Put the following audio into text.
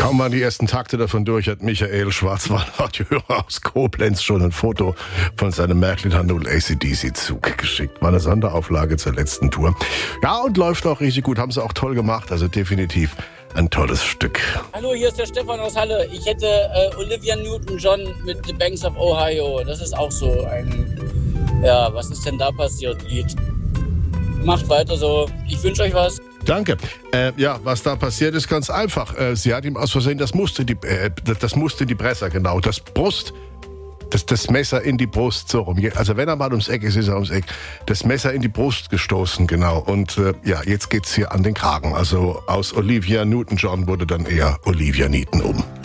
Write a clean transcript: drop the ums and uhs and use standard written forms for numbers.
Kaum waren die ersten Takte davon durch, hat Michael Schwarzwald-Radiohörer aus Koblenz schon ein Foto von seinem Märklin 0 AC/DC-Zug geschickt. War eine Sonderauflage zur letzten Tour. Ja, und läuft auch richtig gut. Haben sie auch toll gemacht. Also definitiv ein tolles Stück. Hallo, hier ist der Stefan aus Halle. Ich hätte Olivia Newton-John mit The Banks of Ohio. Das ist auch so ein, ja, was ist denn da passiert, Lied. Macht weiter so. Ich wünsche euch was. Danke. Ja, was da passiert ist, ganz einfach. Sie hat ihm aus Versehen das Muster in die Presse, genau. Das Messer in die Brust, so rum. Also wenn er mal ums Eck ist, ist er ums Eck. Das Messer in die Brust gestoßen, genau. Und ja, jetzt geht's hier an den Kragen. Also aus Olivia Newton-John wurde dann eher Olivia Newton um.